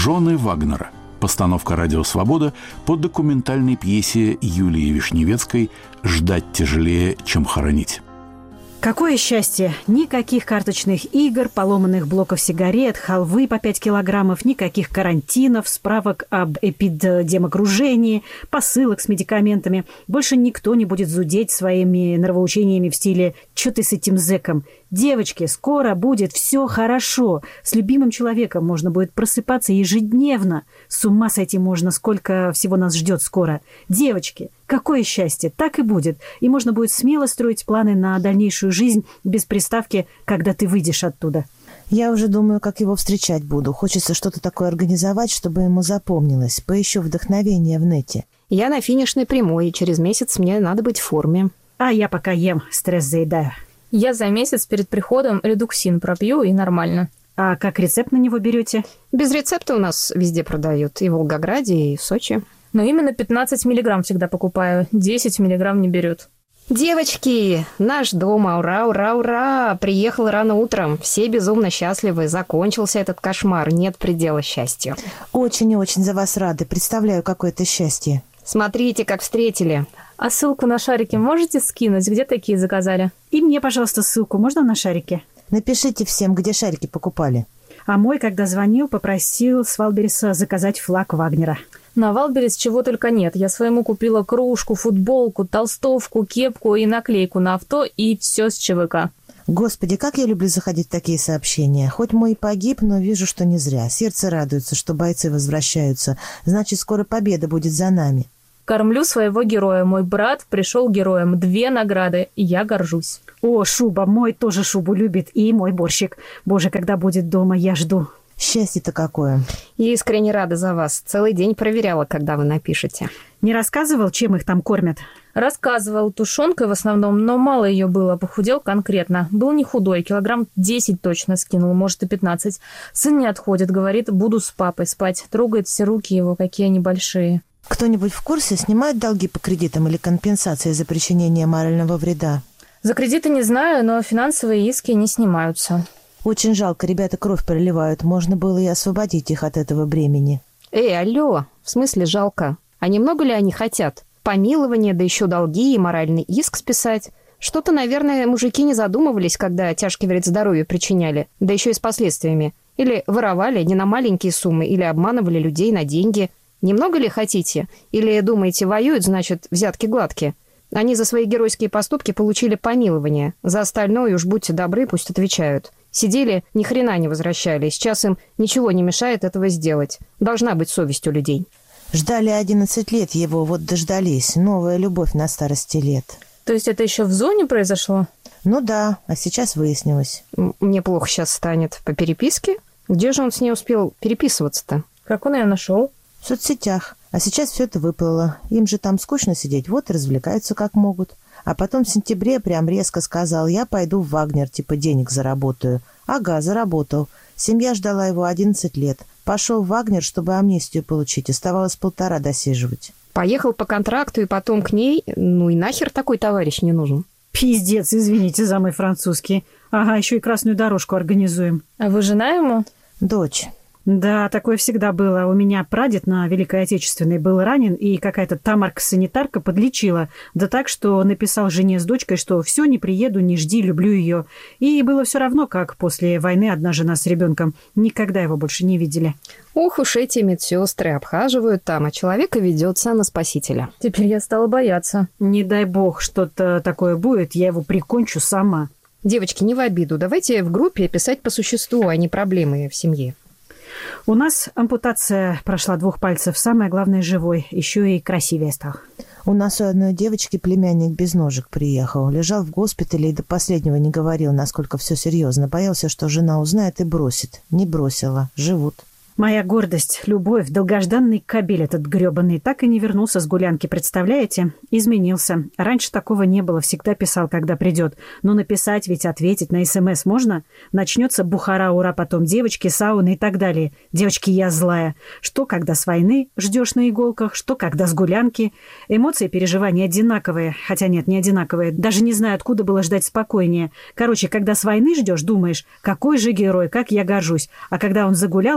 «Жены Вагнера». Постановка «Радио Свобода» по документальной пьесе Юлии Вишневецкой «Ждать тяжелее, чем хоронить». Какое счастье! Никаких карточных игр, поломанных блоков сигарет, халвы по 5 килограммов, никаких карантинов, справок об эпидемокружении, посылок с медикаментами. Больше никто не будет зудеть своими нравоучениями в стиле «Чё ты с этим зэком?». Девочки, скоро будет все хорошо. С любимым человеком можно будет просыпаться ежедневно. С ума сойти можно, сколько всего нас ждет скоро. Девочки, какое счастье! Так и будет. И можно будет смело строить планы на дальнейшую жизнь без приставки, когда ты выйдешь оттуда. Я уже думаю, как его встречать буду. Хочется что-то такое организовать, чтобы ему запомнилось. Поищу вдохновение в нете. Я на финишной прямой, и через месяц мне надо быть в форме. А я пока ем, стресс заедаю. Я за месяц перед приходом редуксин пропью, и нормально. А как рецепт на него берете? Без рецепта у нас везде продают. И в Волгограде, и в Сочи. Но именно 15 миллиграмм всегда покупаю. 10 миллиграмм не берет. Девочки, наш дом, ура, ура, ура! Приехал рано утром. Все безумно счастливы. Закончился этот кошмар. Нет предела счастью. Очень и очень за вас рады. Представляю, какое это счастье. Смотрите, как встретили. А ссылку на шарики можете скинуть? Где такие заказали? И мне, пожалуйста, ссылку. Можно на шарики? Напишите всем, где шарики покупали. А мой, когда звонил, попросил с Валбериса заказать флаг Вагнера. На Валберис чего только нет. Я своему купила кружку, футболку, толстовку, кепку и наклейку на авто, и все с ЧВК. Господи, как я люблю заходить в такие сообщения. Хоть мой погиб, но вижу, что не зря. Сердце радуется, что бойцы возвращаются. Значит, скоро победа будет за нами. Кормлю своего героя. Мой брат пришел героем. 2 награды. И я горжусь. О, шуба. Мой тоже шубу любит. И мой борщик. Боже, когда будет дома, я жду. Счастье-то какое. Я искренне рада за вас. Целый день проверяла, когда вы напишете. Не рассказывал, чем их там кормят? Рассказывал, тушенкой в основном, но мало ее было, похудел конкретно. Был не худой, килограмм 10 точно скинул, может и 15. Сын не отходит, говорит, буду с папой спать. Трогает все руки его, какие они большие. Кто-нибудь в курсе, снимают долги по кредитам или компенсации за причинение морального вреда? За кредиты не знаю, но финансовые иски не снимаются. Очень жалко, ребята кровь проливают. Можно было и освободить их от этого бремени. Алло, в смысле жалко? А немного ли они хотят? Помилование, да еще долги и моральный иск списать. Что-то, наверное, мужики не задумывались, когда тяжкий вред здоровью причиняли, да еще и с последствиями. Или воровали не на маленькие суммы, или обманывали людей на деньги. Немного ли хотите? Или думаете, воюют, значит, взятки гладкие? Они за свои геройские поступки получили помилование. За остальное уж будьте добры, пусть отвечают. Сидели, ни хрена не возвращали. Сейчас им ничего не мешает этого сделать. Должна быть совесть у людей. Ждали 11 лет его, вот дождались. Новая любовь на старости лет. То есть это еще в зоне произошло? Ну да, а сейчас выяснилось. Мне плохо сейчас станет. По переписке? Где же он с ней успел переписываться-то? Как он ее нашел? В соцсетях. А сейчас все это выплыло. Им же там скучно сидеть, вот и развлекаются как могут. А потом в сентябре прям резко сказал, я пойду в Вагнер, типа денег заработаю. Ага, заработал. Семья ждала его 11 лет. Пошел в Вагнер, чтобы амнистию получить. Оставалось 1,5 досиживать. Поехал по контракту и потом к ней. Ну и нахер такой товарищ не нужен. Пиздец, извините за мой французский. Ага, еще и красную дорожку организуем. А вы жена ему? Дочь. Да, такое всегда было. У меня прадед на Великой Отечественной был ранен, и какая-то Тамарка-санитарка подлечила. Да так, что написал жене с дочкой, что все, не приеду, не жди, люблю ее. И было все равно, как после войны одна жена с ребенком. Никогда его больше не видели. Ох уж эти медсестры обхаживают там, а человека ведется на спасителя. Теперь я стала бояться. Не дай бог, что-то такое будет, я его прикончу сама. Девочки, не в обиду. Давайте в группе писать по существу, а не проблемы в семье. У нас ампутация прошла 2 пальцев. Самое главное, живой. Еще и красивее стал. У нас у одной девочки племянник без ножек приехал. Лежал в госпитале и до последнего не говорил, насколько все серьезно. Боялся, что жена узнает и бросит. Не бросила. Живут. Моя гордость, любовь, долгожданный кабель этот грёбаный так и не вернулся с гулянки, представляете? Изменился. Раньше такого не было, всегда писал, когда придет. Но написать ведь, ответить на СМС можно? Начнется бухара, ура, потом девочки, сауны и так далее. Девочки, я злая. Что, когда с войны ждешь на иголках, что, когда с гулянки? Эмоции, переживания одинаковые. Хотя нет, не одинаковые. Даже не знаю, откуда было ждать спокойнее. Короче, когда с войны ждешь, думаешь, какой же герой, как я горжусь. А когда он загулял, и ты ждешь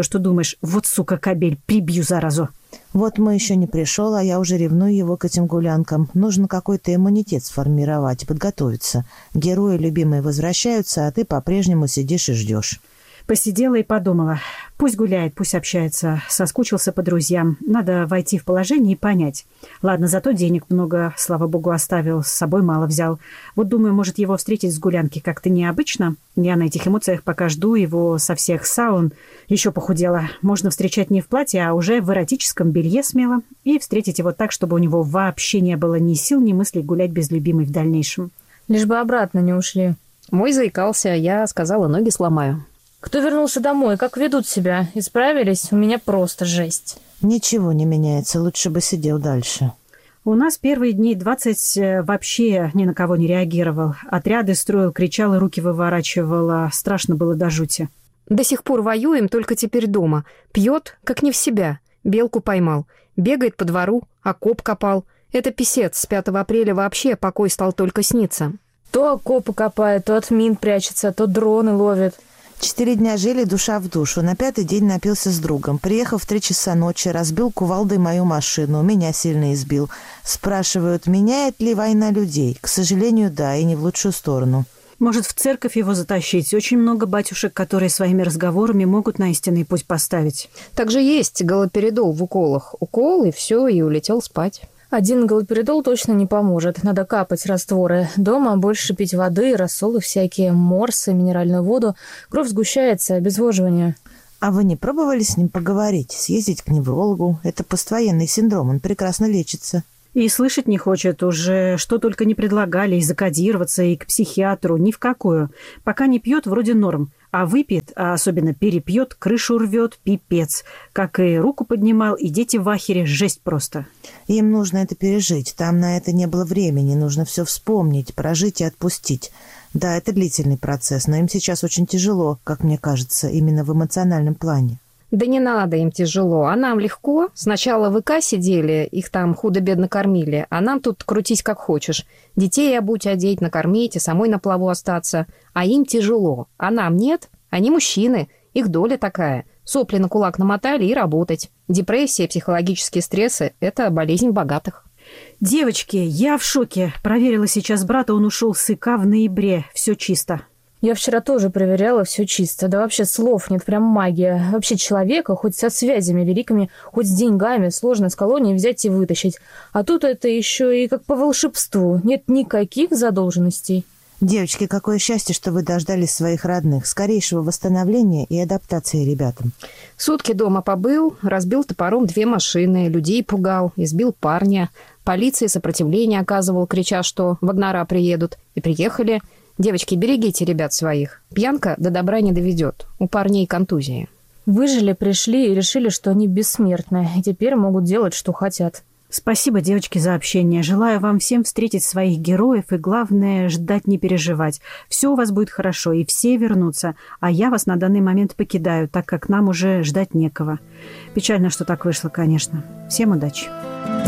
что думаешь. Вот, сука, кобель, прибью заразу. Вот мы еще не пришел, а я уже ревную его к этим гулянкам. Нужно какой-то иммунитет сформировать и подготовиться. Герои любимые возвращаются, а ты по-прежнему сидишь и ждешь. Посидела и подумала. Пусть гуляет, пусть общается. Соскучился по друзьям. Надо войти в положение и понять. Ладно, зато денег много, слава богу, оставил. С собой мало взял. Вот думаю, может, его встретить с гулянки как-то необычно. Я на этих эмоциях пока жду его со всех саун. Еще похудела. Можно встречать не в платье, а уже в эротическом белье смело. И встретить его так, чтобы у него вообще не было ни сил, ни мыслей гулять без любимой в дальнейшем. Лишь бы обратно не ушли. Мой заикался, я сказала, ноги сломаю. Кто вернулся домой, как ведут себя? Исправились? У меня просто жесть. Ничего не меняется, лучше бы сидел дальше. У нас первые дней 20 вообще ни на кого не реагировал. Отряды строил, кричал и руки выворачивал. Страшно было до жути. До сих пор воюем, только теперь дома. Пьет, как не в себя. Белку поймал. Бегает по двору, окоп копал. Это писец, с 5 апреля вообще покой стал только сниться. То окопы копает, то от мин прячется, то дроны ловит. 4 дня жили душа в душу. На 5-й день напился с другом. Приехал в 3 часа ночи, разбил кувалдой мою машину. Меня сильно избил. Спрашивают, меняет ли война людей? К сожалению, да, и не в лучшую сторону. Может, в церковь его затащить? Очень много батюшек, которые своими разговорами могут на истинный путь поставить. Также есть галоперидол в уколах. Укол, и все, и улетел спать. Один галоперидол точно не поможет. Надо капать растворы. Дома больше пить воды, рассолы всякие, морсы, минеральную воду. Кровь сгущается, обезвоживание. А вы не пробовали с ним поговорить? Съездить к неврологу? Это поствоенный синдром, он прекрасно лечится. И слышать не хочет уже, что только не предлагали, и закодироваться, и к психиатру, ни в какую. Пока не пьет, вроде норм. А выпьет, а особенно перепьет, крышу рвет, пипец. Как и руку поднимал, и дети в ахере, жесть просто. Им нужно это пережить. Там на это не было времени. Нужно все вспомнить, прожить и отпустить. Да, это длительный процесс, но им сейчас очень тяжело, как мне кажется, именно в эмоциональном плане. Да не надо им тяжело, а нам легко. Сначала в ИК сидели, их там худо-бедно кормили, а нам тут крутись как хочешь. Детей обуть, одеть, накормить и самой на плаву остаться. А им тяжело, а нам нет. Они мужчины, их доля такая. Сопли на кулак намотали и работать. Депрессия, психологические стрессы – это болезнь богатых. Девочки, я в шоке. Проверила сейчас брата, он ушел с ИК в ноябре. Все чисто. Я вчера тоже проверяла, все чисто. Да вообще слов нет, прям магия. Вообще человека, хоть со связями великими, хоть с деньгами, сложно с колонии взять и вытащить. А тут это еще и как по волшебству. Нет никаких задолженностей. Девочки, какое счастье, что вы дождались своих родных. Скорейшего восстановления и адаптации ребятам. Сутки дома побыл, разбил топором 2 машины, людей пугал, избил парня. Полиции сопротивление оказывал, крича, что вагнера приедут. И приехали. Девочки, берегите ребят своих. Пьянка до добра не доведет. У парней контузии. Выжили, пришли и решили, что они бессмертны. И теперь могут делать, что хотят. Спасибо, девочки, за общение. Желаю вам всем встретить своих героев и, главное, ждать, не переживать. Все у вас будет хорошо, и все вернутся. А я вас на данный момент покидаю, так как нам уже ждать некого. Печально, что так вышло, конечно. Всем удачи.